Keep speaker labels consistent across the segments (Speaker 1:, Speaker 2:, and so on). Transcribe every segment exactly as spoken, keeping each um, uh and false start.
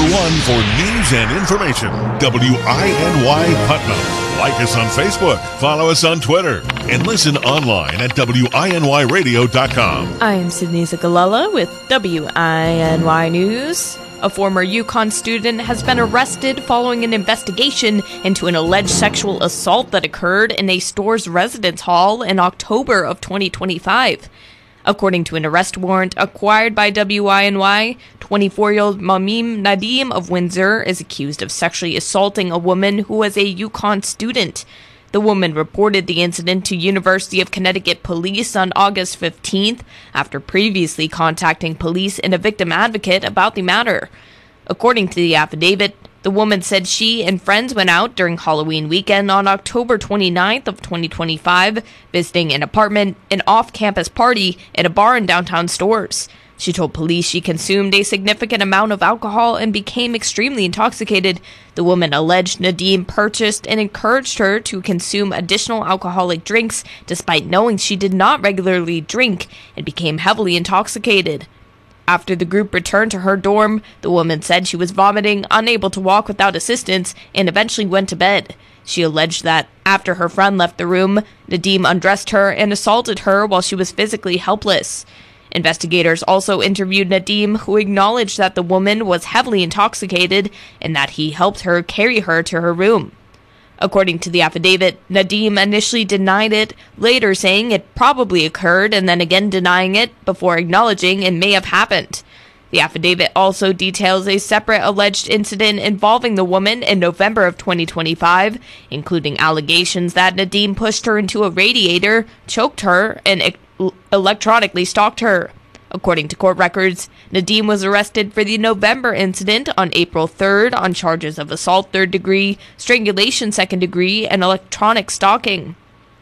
Speaker 1: one for news and information. W I N Y Putnam. Like us on Facebook, follow us on Twitter, and listen online at W I N Y radio dot com.
Speaker 2: I am Sydney Zagalella with W I N Y News. A former UConn student has been arrested following an investigation into an alleged sexual assault that occurred in a store's residence hall in October of twenty twenty-five. According to an arrest warrant acquired by W I N Y, twenty-four-year-old Mamim Nadim of Windsor is accused of sexually assaulting a woman who was a UConn student. The woman reported the incident to University of Connecticut police on August fifteenth after previously contacting police and a victim advocate about the matter. According to the affidavit, the woman said she and friends went out during Halloween weekend on October twenty-ninth of twenty twenty-five, visiting an apartment, an off-campus party, and a bar in downtown Storrs. She told police she consumed a significant amount of alcohol and became extremely intoxicated. The woman alleged Nadim purchased and encouraged her to consume additional alcoholic drinks despite knowing she did not regularly drink and became heavily intoxicated. After the group returned to her dorm, the woman said she was vomiting, unable to walk without assistance, and eventually went to bed. She alleged that after her friend left the room, Nadim undressed her and assaulted her while she was physically helpless. Investigators also interviewed Nadim, who acknowledged that the woman was heavily intoxicated and that he helped her carry her to her room. According to the affidavit, Nadim initially denied it, later saying it probably occurred and then again denying it before acknowledging it may have happened. The affidavit also details a separate alleged incident involving the woman in November of twenty twenty-five, including allegations that Nadim pushed her into a radiator, choked her, and e- electronically stalked her. According to court records, Nadim was arrested for the November incident on April third on charges of assault third degree, strangulation second degree, and electronic stalking.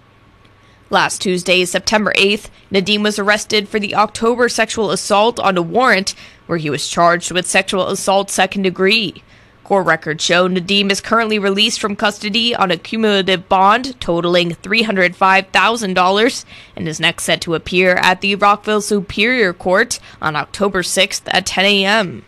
Speaker 2: Last Tuesday, September eighth, Nadim was arrested for the October sexual assault on a warrant where he was charged with sexual assault second degree. Court records show Nadim is currently released from custody on a cumulative bond totaling three hundred five thousand dollars and is next set to appear at the Rockville Superior Court on October sixth at ten a.m.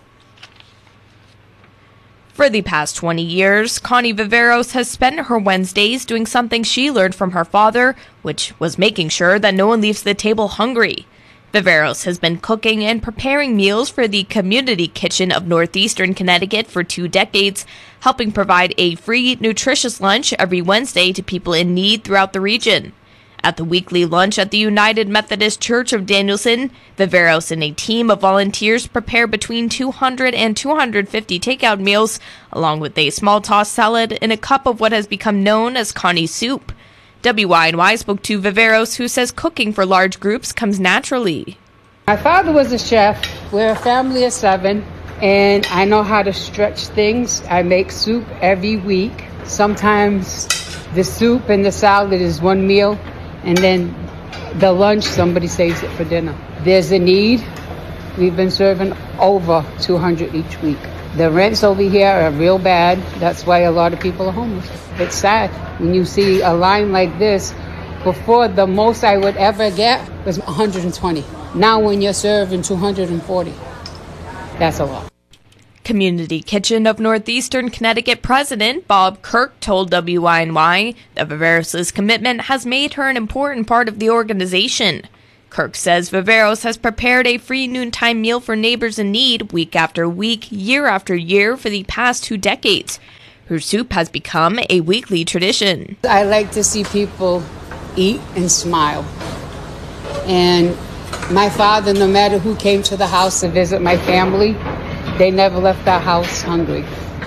Speaker 2: For the past twenty years, Connie Viveros has spent her Wednesdays doing something she learned from her father, which was making sure that no one leaves the table hungry. Viveros has been cooking and preparing meals for the Community Kitchen of Northeastern Connecticut for two decades, helping provide a free, nutritious lunch every Wednesday to people in need throughout the region. At the weekly lunch at the United Methodist Church of Danielson, Viveros and a team of volunteers prepare between two hundred and two hundred fifty takeout meals, along with a small tossed salad and a cup of what has become known as Connie soup. W I N Y spoke to Viveros, who says cooking for large groups comes naturally.
Speaker 3: My father was a chef. We're a family of seven, and I know how to stretch things. I make soup every week. Sometimes the soup and the salad is one meal, and then the lunch, somebody saves it for dinner. There's a need. We've been serving over two hundred each week. The rents over here are real bad. That's why a lot of people are homeless. It's sad when you see a line like this. Before, the most I would ever get was one hundred twenty. Now when you're serving two hundred forty, that's a lot.
Speaker 2: Community Kitchen of Northeastern Connecticut President Bob Kirk told W I N Y that Viveros' commitment has made her an important part of the organization. Kirk says Viveros has prepared a free noontime meal for neighbors in need week after week, year after year for the past two decades. Her soup has become a weekly tradition.
Speaker 3: I like to see people eat and smile. And my father, no matter who came to the house to visit my family, they never left our house hungry.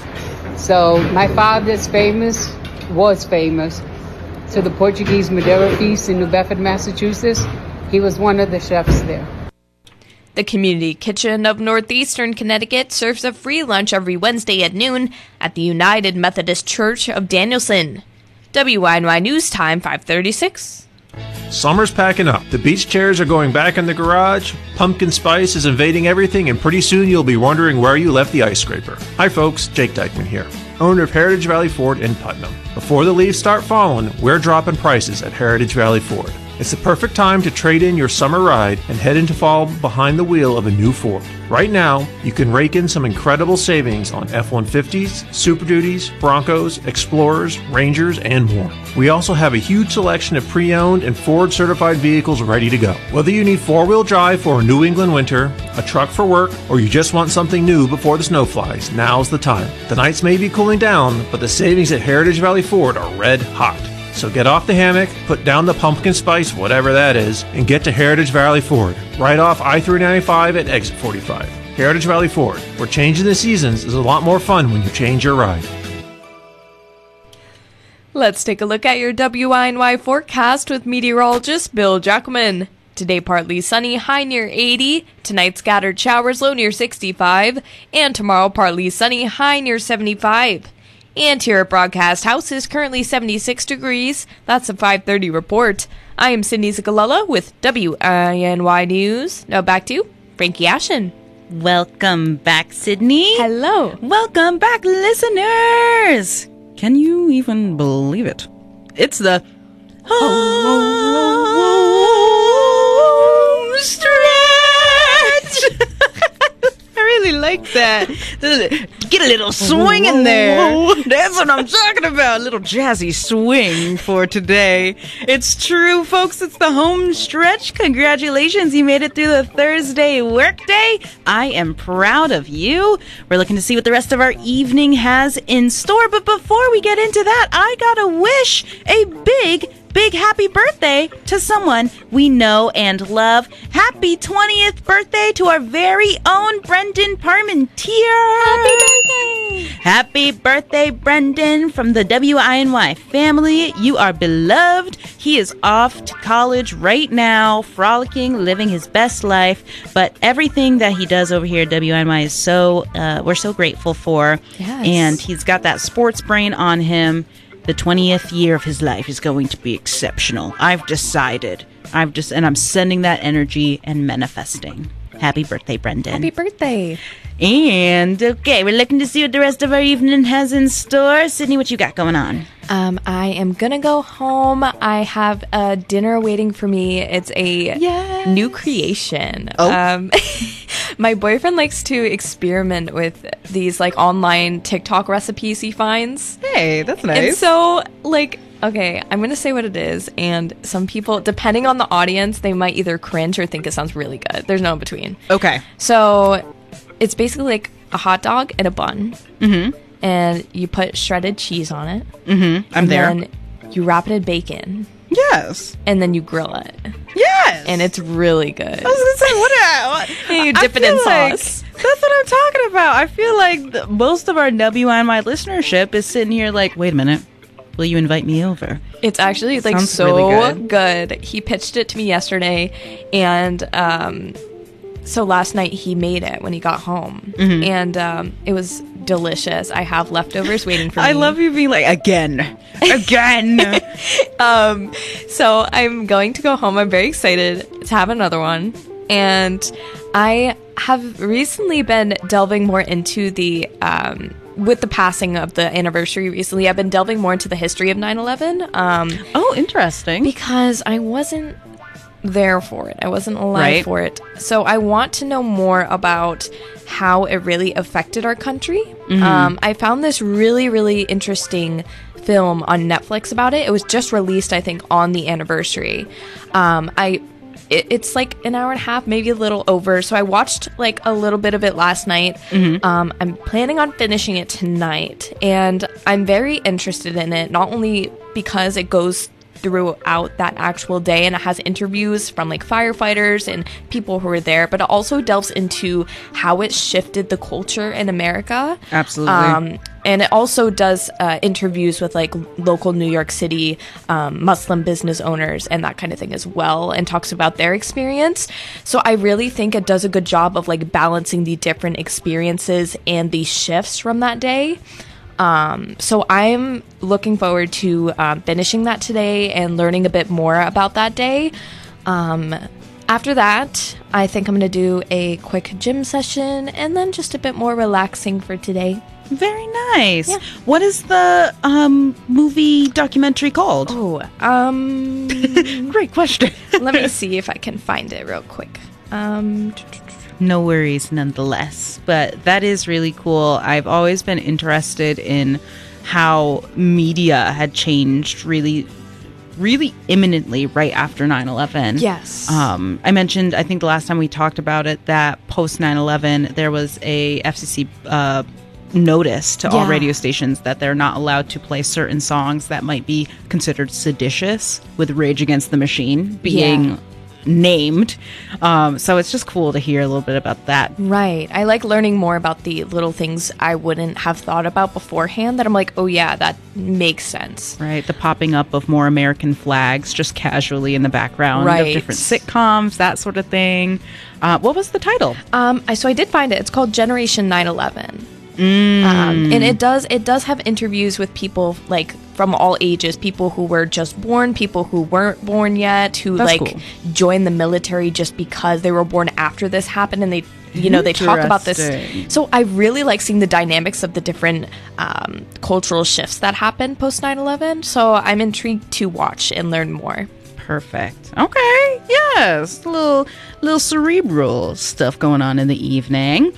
Speaker 3: So my father's famous, was famous, to the Portuguese Madeira Feast in New Bedford, Massachusetts. He was one of the chefs there.
Speaker 2: The Community Kitchen of Northeastern Connecticut serves a free lunch every Wednesday at noon at the United Methodist Church of Danielson. W I N Y News Time, five thirty-six.
Speaker 4: Summer's packing up. The beach chairs are going back in the garage, pumpkin spice is invading everything, and pretty soon you'll be wondering where you left the ice scraper. Hi folks, Jake Dykman here, owner of Heritage Valley Ford in Putnam. Before the leaves start falling, we're dropping prices at Heritage Valley Ford. It's the perfect time to trade in your summer ride and head into fall behind the wheel of a new Ford. Right now, you can rake in some incredible savings on F one fifties, Super Duties, Broncos, Explorers, Rangers, and more. We also have a huge selection of pre-owned and Ford-certified vehicles ready to go. Whether you need four-wheel drive for a New England winter, a truck for work, or you just want something new before the snow flies, now's the time. The nights may be cooling down, but the savings at Heritage Valley Ford are red hot. So get off the hammock, put down the pumpkin spice, whatever that is, and get to Heritage Valley Ford, right off I three ninety-five at exit forty-five. Heritage Valley Ford, where changing the seasons is a lot more fun when you change your ride.
Speaker 2: Let's take a look at your W I N Y forecast with meteorologist Bill Jackman. Today partly sunny, high near eighty. Tonight scattered showers, low near sixty-five. And tomorrow partly sunny, high near seventy-five. And here at Broadcast House is currently seventy-six degrees. That's a five thirty report. I am Cindy Zigalella with W I N Y News. Now back to Frankie Ashen.
Speaker 5: Welcome back, Sydney.
Speaker 2: Hello.
Speaker 5: Welcome back, listeners. Can you even believe it? It's the home stretch. I really like that. Get a little swing in there. That's what I'm talking about. A little jazzy swing for today. It's true, folks. It's the home stretch. Congratulations. You made it through the Thursday workday. I am proud of you. We're looking to see what the rest of our evening has in store. But before we get into that, I gotta wish a big Big happy birthday to someone we know and love. Happy twentieth birthday to our very own Brendan Parmentier.
Speaker 2: Happy birthday.
Speaker 5: Happy birthday, Brendan, from the W I N Y family. You are beloved. He is off to college right now, frolicking, living his best life. But everything that he does over here at W I N Y is so, uh, we're so grateful for.
Speaker 2: Yes.
Speaker 5: And he's got that sports brain on him. The twentieth year of his life is going to be exceptional. I've decided. I've just, and I'm sending that energy and manifesting. Happy birthday, Brendan.
Speaker 2: Happy birthday.
Speaker 5: And, okay, we're looking to see what the rest of our evening has in store. Sydney, what you got going on?
Speaker 2: Um, I am gonna go home. I have a dinner waiting for me. It's a
Speaker 5: Yes.
Speaker 2: new creation.
Speaker 5: Oh.
Speaker 2: Um, my boyfriend likes to experiment with these like online TikTok recipes he finds.
Speaker 5: Hey, that's
Speaker 2: And so, like, okay, I'm going to say what it is. And some people, depending on the audience, they might either cringe or think it sounds really good. There's no in between.
Speaker 5: Okay.
Speaker 2: So, it's basically like a hot dog and a bun.
Speaker 5: Mm-hmm.
Speaker 2: And you put shredded cheese on it.
Speaker 5: Mm-hmm. I'm
Speaker 2: and
Speaker 5: there.
Speaker 2: Then you wrap it in bacon.
Speaker 5: Yes.
Speaker 2: And then you grill it.
Speaker 5: Yes.
Speaker 2: And it's really good.
Speaker 5: I was going to say, what? A, what
Speaker 2: And you
Speaker 5: I
Speaker 2: dip it in
Speaker 5: feel like
Speaker 2: sauce.
Speaker 5: That's what I'm talking about. I feel like the, most of our W I N Y listenership is sitting here like, wait a minute. Will you invite me over?
Speaker 2: It's actually like
Speaker 5: Sounds
Speaker 2: so
Speaker 5: really
Speaker 2: good.
Speaker 5: good.
Speaker 2: He pitched it to me yesterday, and um, so last night he made it when he got home,
Speaker 5: Mm-hmm.
Speaker 2: and um, it was delicious. I have leftovers waiting for me.
Speaker 5: I love you being like, again. Again.
Speaker 2: Um, so I'm going to go home. I'm very excited to have another one, and I have recently been delving more into the um, with the passing of the anniversary recently. I've been delving more into the history of nine eleven. Um,
Speaker 5: Oh, interesting.
Speaker 2: because I wasn't there for it. I wasn't alive
Speaker 5: Right.
Speaker 2: for it. So I want to know more about how it really affected our country.
Speaker 5: Mm-hmm.
Speaker 2: Um, I found this really, really interesting film on Netflix about it. It was just released, I think, on the anniversary. Um, I it, it's like an hour and a half, maybe a little over. So I watched like a little bit of it last night.
Speaker 5: Mm-hmm.
Speaker 2: Um, I'm planning on finishing it tonight, and I'm very interested in it, not only because it goes throughout that actual day and it has interviews from like firefighters and people who were there, but it also delves into how it shifted the culture in America.
Speaker 5: Absolutely.
Speaker 2: Um, and it also does uh, interviews with like local New York City um, Muslim business owners and that kind of thing as well, and talks about their experience. So I really think it does a good job of like balancing the different experiences and the shifts from that day. Um, so I'm looking forward to um, finishing that today and learning a bit more about that day. Um, after that, I think I'm going to do a quick gym session and then just a bit more relaxing for today.
Speaker 5: Very nice.
Speaker 2: Yeah.
Speaker 5: What is the um, movie documentary called?
Speaker 2: Oh, um,
Speaker 5: Great question.
Speaker 2: let me see if I can find it real quick. Um,
Speaker 5: No worries, nonetheless. But that is really cool. I've always been interested in how media had changed really, really imminently right after nine eleven.
Speaker 2: yes.
Speaker 5: Um, I mentioned, I think the last time we talked about it, that post nine eleven, there was a F C C uh, notice to all
Speaker 2: Yeah.
Speaker 5: radio stations that they're not allowed to play certain songs that might be considered seditious, with Rage Against the Machine being
Speaker 2: Yeah.
Speaker 5: named. Um, so it's just cool to hear a little bit about that.
Speaker 2: Right. I like learning more about the little things I wouldn't have thought about beforehand that I'm like, oh, yeah, that makes sense.
Speaker 5: Right, the popping up of more American flags just casually in the background
Speaker 2: Right.
Speaker 5: of different sitcoms, that sort of thing. Uh, what was the title?
Speaker 2: Um, I, so I did find it. It's called Generation nine eleven.
Speaker 5: Mm.
Speaker 2: Um, and it does it does have interviews with people like from all ages, people who were just born, people who weren't born yet, who
Speaker 5: That's
Speaker 2: like
Speaker 5: cool.
Speaker 2: joined the military just because they were born after this happened, and they you know they talk about this.
Speaker 5: Interesting.
Speaker 2: So I really like seeing the dynamics of the different um, cultural shifts that happened post nine eleven. So I'm intrigued to watch and learn more.
Speaker 5: Perfect. Okay. Yes. A little little cerebral stuff going on in the evening.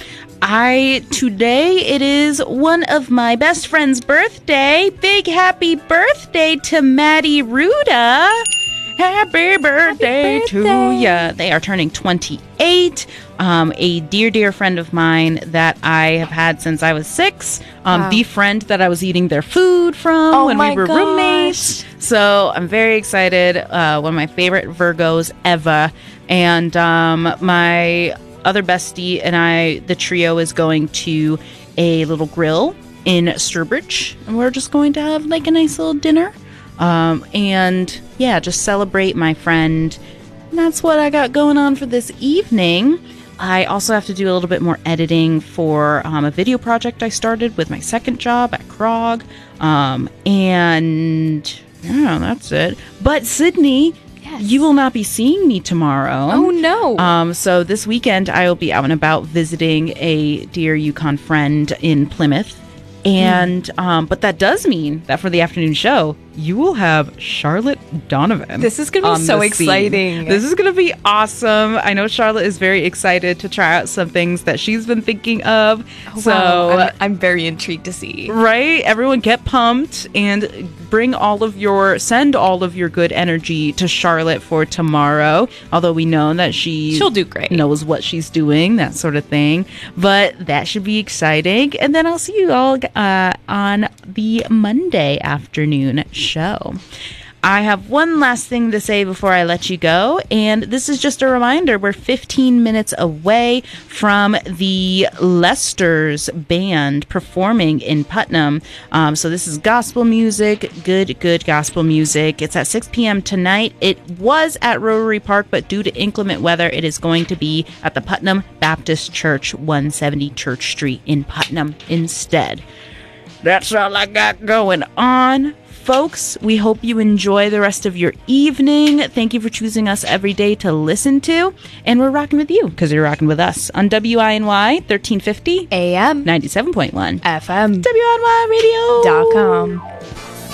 Speaker 5: I today it is one of my best friend's birthday. Big happy birthday to Maddie Ruda. Happy birthday, to
Speaker 2: birthday.
Speaker 5: ya. They are turning twenty-eight. Um, a dear, dear friend of mine that I have had since I was six. Um,
Speaker 2: Wow.
Speaker 5: The friend that I was eating their food from
Speaker 2: Oh
Speaker 5: when
Speaker 2: my
Speaker 5: we were
Speaker 2: gosh.
Speaker 5: roommates. So I'm very excited. Uh, one of my favorite Virgos ever. And um, my other bestie and I, the trio, is going to a little grill in Sturbridge. And we're just going to have like a nice little dinner. Um, and yeah, just celebrate my friend. And that's what I got going on for this evening. I also have to do a little bit more editing for um, a video project I started with my second job at Krog. Um, and yeah, that's it. But Sydney,
Speaker 2: Yes.
Speaker 5: you will not be seeing me tomorrow.
Speaker 2: Oh no.
Speaker 5: Um, so this weekend I will be out and about visiting a dear Yukon friend in Plymouth. And um, but that does mean that for the afternoon show, you will have Charlotte Donovan.
Speaker 2: This is gonna be
Speaker 5: on
Speaker 2: so
Speaker 5: the scene.
Speaker 2: exciting.
Speaker 5: This is gonna be awesome. I know Charlotte is very excited to try out some things that she's been thinking of. So
Speaker 2: Wow, I'm, I'm very intrigued to see.
Speaker 5: right, everyone get pumped and bring all of your send all of your good energy to Charlotte for tomorrow. Although we know that she
Speaker 2: She'll do great.
Speaker 5: knows what she's doing, that sort of thing. But that should be exciting. And then I'll see you all uh, on the Monday afternoon show. I have one last thing to say before I let you go, and this is just a reminder, we're fifteen minutes away from the Lester's band performing in Putnam. Um, so this is gospel music, good, good gospel music. It's at six p.m. tonight. It was at Rotary Park, but due to inclement weather, it is going to be at the Putnam Baptist Church, one seventy Church Street in Putnam instead. That's all I got going on. Folks, we hope you enjoy the rest of your evening. Thank you for choosing us every day to listen to. And we're rocking with you because you're rocking with us on W I N Y thirteen fifty
Speaker 2: A M
Speaker 5: ninety-seven point one
Speaker 2: F M
Speaker 5: W I N Y radio
Speaker 2: dot com.